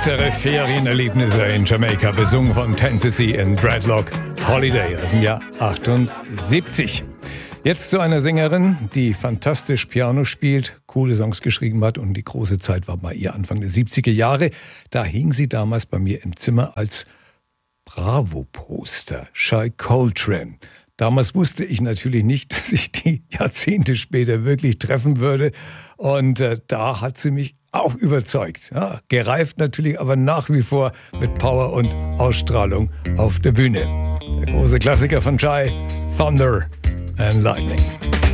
Bittere Ferienerlebnisse in Jamaika, besungen von Tennessee and Bradlock Holiday aus dem Jahr 78. Jetzt zu einer Sängerin, die fantastisch Piano spielt, coole Songs geschrieben hat, und die große Zeit war bei ihr Anfang der 70er Jahre. Da hing sie damals bei mir im Zimmer als Bravo-Poster, Shai Coltrane. Damals wusste ich natürlich nicht, dass ich die Jahrzehnte später wirklich treffen würde. Und da hat sie mich auch überzeugt. Ja, gereift natürlich, aber nach wie vor mit Power und Ausstrahlung auf der Bühne. Der große Klassiker von Shai, Thunder and Lightning.